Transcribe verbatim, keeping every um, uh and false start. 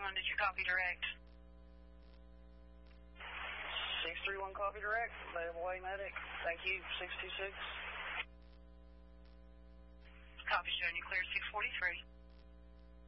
one, did you copy direct? six three one copy direct, available A medic. Thank you, six two six. Copy, showing you clear six forty-three.